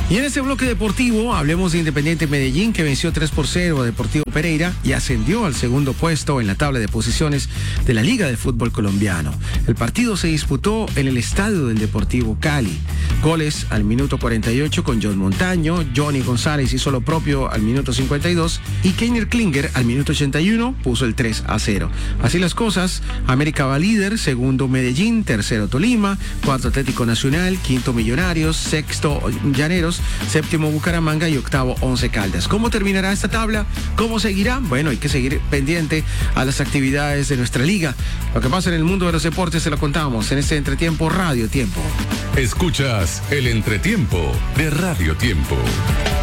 Y en este bloque deportivo hablemos de Independiente Medellín, que venció 3-0 a Deportivo Pereira y ascendió al segundo puesto en la tabla de posiciones de la Liga de Fútbol Colombiano. El partido se disputó en el estadio del Deportivo Cali. Goles al minuto 48 con John Montaño, Johnny González hizo lo propio al minuto 52 y Keiner Klinger al minuto 81 puso el 3-0. Así las cosas, América va líder, segundo Medellín, tercero Tolima, cuarto Atlético Nacional, quinto Millonarios, sexto Llaneros, séptimo Bucaramanga y octavo Once Caldas. ¿Cómo terminará esta tabla? ¿Cómo seguirá? Bueno, hay que seguir pendiente a las actividades de nuestra liga. Lo que pasa en el mundo de los deportes se lo contamos en este Entretiempo Radio Tiempo. Escuchas el Entretiempo de Radio Tiempo.